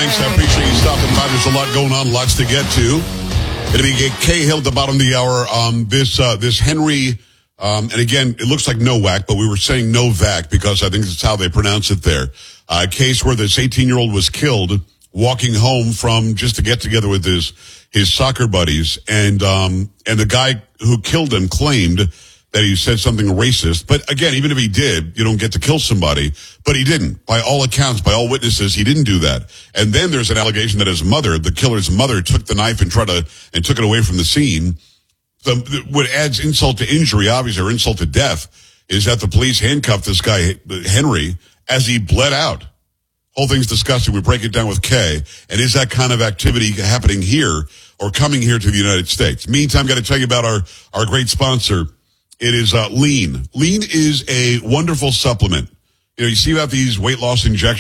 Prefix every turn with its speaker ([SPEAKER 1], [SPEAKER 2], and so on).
[SPEAKER 1] thanks. I appreciate you stopping by. There's a lot going on, lots to get to. It'll be Cahill at the bottom of the hour. This Henry, and again, it looks like Nowak, but we were saying Novak because I think that's how they pronounce it there. A case where this 18-year-old was killed walking home from just to get together with his soccer buddies, and the guy who killed him claimed that he said something racist. But again, even if he did, you don't get to kill somebody. But he didn't. By all accounts, by all witnesses, he didn't do that. And then there's an allegation that his mother, the killer's mother, took the knife and took it away from the scene. What adds insult to injury, obviously, or insult to death, is that the police handcuffed this guy, Henry, as he bled out. Whole thing's disgusting. We break it down with Kay. And is that kind of activity happening here or coming here to the United States? Meantime, got to tell you about our great sponsor. It is Lean. Lean is a wonderful supplement. You know, you see about these weight loss injections.